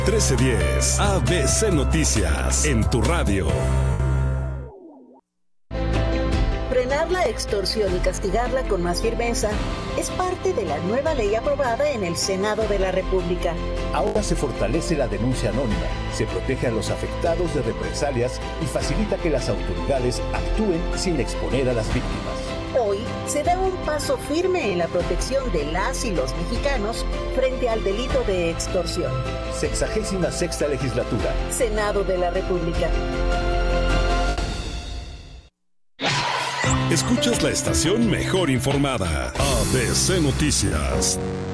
1310 ABC Noticias en tu radio. Frenar la extorsión y castigarla con más firmeza es parte de la nueva ley aprobada en el Senado de la República. Ahora se fortalece la denuncia anónima, se protege a los afectados de represalias y facilita que las autoridades actúen sin exponer a las víctimas. Hoy se da un paso firme en la protección de las y los mexicanos frente al delito de extorsión. 66ª legislatura. Senado de la República. Escuchas la estación mejor informada, ABC Noticias.